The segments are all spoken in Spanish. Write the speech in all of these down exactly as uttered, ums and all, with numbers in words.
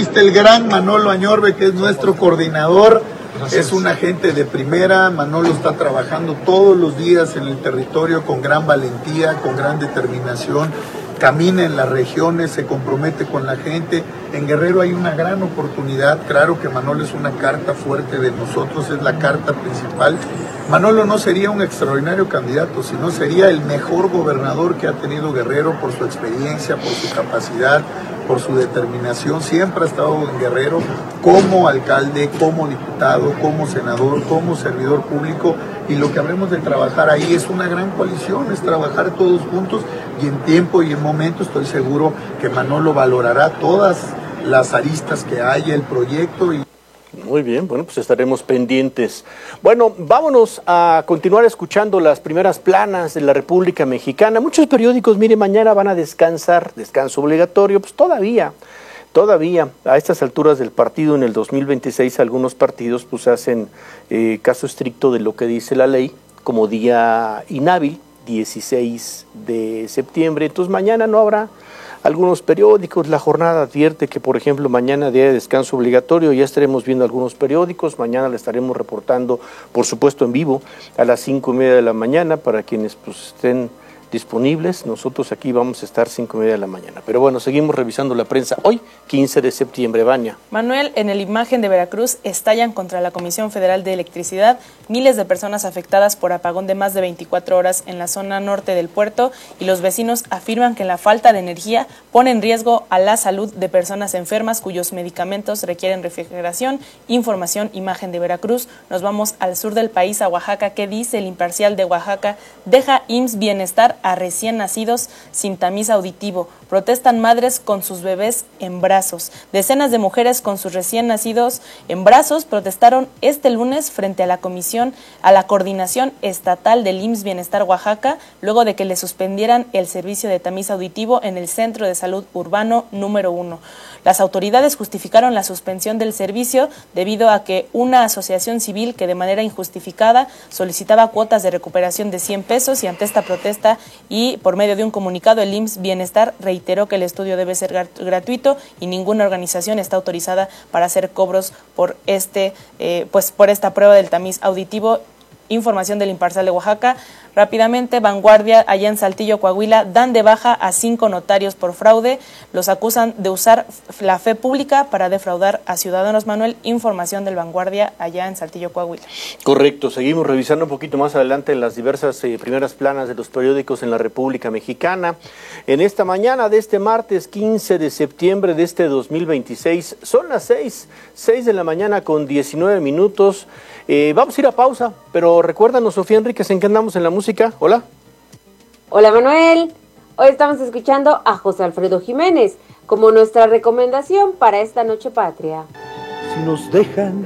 está el gran Manolo Añorbe, que es nuestro coordinador. Gracias. Es un agente de primera. Manolo está trabajando todos los días en el territorio con gran valentía, con gran determinación. Camina en las regiones, se compromete con la gente. En Guerrero hay una gran oportunidad. Claro que Manolo es una carta fuerte de nosotros, es la carta principal. Manolo no sería un extraordinario candidato, sino sería el mejor gobernador que ha tenido Guerrero por su experiencia, por su capacidad, por su determinación. Siempre ha estado en Guerrero como alcalde, como diputado, como senador, como servidor público, y lo que habremos de trabajar ahí es una gran coalición, es trabajar todos juntos, y en tiempo y en momento estoy seguro que Manolo valorará todas las aristas que haya el proyecto. Y muy bien, bueno, pues estaremos pendientes. Bueno, vámonos a continuar escuchando las primeras planas de la República Mexicana. Muchos periódicos, mire, mañana van a descansar, descanso obligatorio, pues todavía, todavía, a estas alturas del partido, en el dos mil veintiséis, algunos partidos pues hacen eh, caso estricto de lo que dice la ley, como día inhábil, dieciséis de septiembre, entonces mañana no habrá. Algunos periódicos, La Jornada advierte que, por ejemplo, mañana día de descanso obligatorio, ya estaremos viendo algunos periódicos, mañana le estaremos reportando, por supuesto, en vivo, a las cinco y media de la mañana, para quienes pues, estén disponibles. Nosotros aquí vamos a estar cinco y media de la mañana. Pero bueno, seguimos revisando la prensa. Hoy, quince de septiembre, Vania. Manuel, en el Imagen de Veracruz estallan contra la Comisión Federal de Electricidad. Miles de personas afectadas por apagón de más de veinticuatro horas en la zona norte del puerto, y los vecinos afirman que la falta de energía pone en riesgo a la salud de personas enfermas cuyos medicamentos requieren refrigeración. Información, Imagen de Veracruz. Nos vamos al sur del país, a Oaxaca. ¿Qué dice? El Imparcial de Oaxaca deja I M S S Bienestar a recién nacidos sin tamiz auditivo. Protestan madres con sus bebés en brazos. Decenas de mujeres con sus recién nacidos en brazos protestaron este lunes frente a la comisión, a la coordinación estatal del I M S S Bienestar Oaxaca, luego de que le suspendieran el servicio de tamiz auditivo en el Centro de Salud Urbano número uno. Las autoridades justificaron la suspensión del servicio debido a que una asociación civil que de manera injustificada solicitaba cuotas de recuperación de cien pesos, y ante esta protesta y por medio de un comunicado, el I M S S Bienestar reiteró que el estudio debe ser gratuito y ninguna organización está autorizada para hacer cobros por este, eh, pues por esta prueba del tamiz auditivo. Información del Imparcial de Oaxaca. Rápidamente, Vanguardia, allá en Saltillo, Coahuila, dan de baja a cinco notarios por fraude. Los acusan de usar la fe pública para defraudar a ciudadanos. Manuel, información del Vanguardia, allá en Saltillo, Coahuila. Correcto, seguimos revisando un poquito más adelante en las diversas eh, primeras planas de los periódicos en la República Mexicana. En esta mañana de este martes quince de septiembre de este dos mil veintiséis, son las seis, seis de la mañana con diecinueve minutos. Eh, vamos a ir a pausa, pero recuérdanos, Sofía Enríquez, ¿en qué andamos en la música? Hola. Hola, Manuel. Hoy estamos escuchando a José Alfredo Jiménez como nuestra recomendación para esta noche patria. Si nos dejan,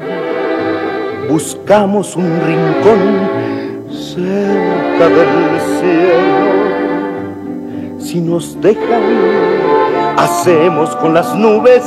buscamos un rincón cerca del cielo. Si nos dejan, hacemos con las nubes